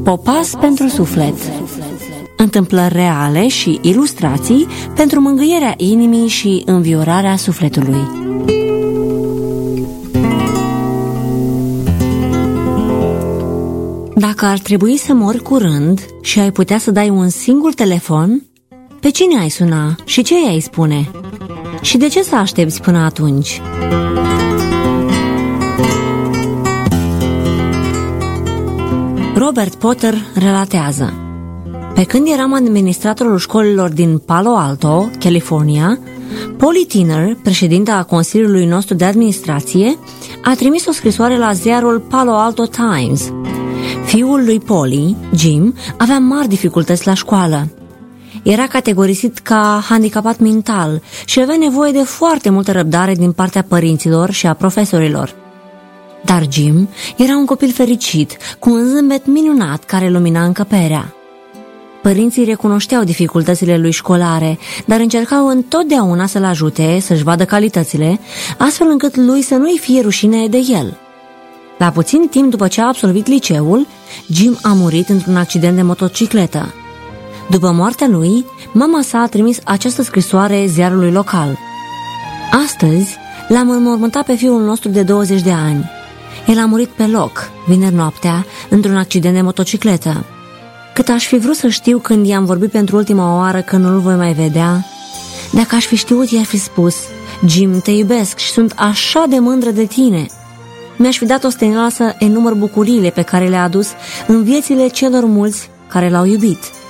Popas pentru suflet. Întâmplări reale și ilustrații pentru mângâierea inimii și înviorarea sufletului. Dacă ar trebui să mori curând și ai putea să dai un singur telefon, pe cine ai suna și ce i-ai spune? Și de ce să aștepți până atunci? Robert Potter relatează: pe când eram administratorul școlilor din Palo Alto, California, Polly Tiner, președinta Consiliului nostru de administrație, a trimis o scrisoare la ziarul Palo Alto Times. Fiul lui Polly, Jim, avea mari dificultăți la școală. Era categorisit ca handicapat mental și avea nevoie de foarte multă răbdare din partea părinților și a profesorilor. Dar Jim era un copil fericit, cu un zâmbet minunat care lumina încăperea. Părinții recunoșteau dificultățile lui școlare, dar încercau întotdeauna să-l ajute să-și vadă calitățile, astfel încât lui să nu-i fie rușine de el. La puțin timp după ce a absolvit liceul, Jim a murit într-un accident de motocicletă. După moartea lui, mama sa a trimis această scrisoare ziarului local: astăzi l-am înmormântat pe fiul nostru de 20 de ani. El a murit pe loc, vineri noaptea, într-un accident de motocicletă. Cât aș fi vrut să știu când i-am vorbit pentru ultima oară că nu-l voi mai vedea. Dacă aș fi știut, i-ar fi spus: Jim, te iubesc și sunt așa de mândră de tine. Mi-aș fi dat ostenelă să enumăr bucuriile pe care le-a adus în viețile celor mulți care l-au iubit.